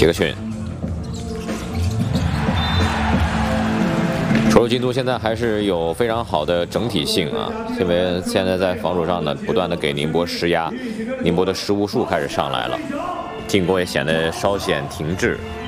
杰克逊。楚州京都现在还是有非常好的整体性啊，因为现在在防守上呢，不断的给宁波施压，宁波的失误数开始上来了，进攻也显得稍显停滞。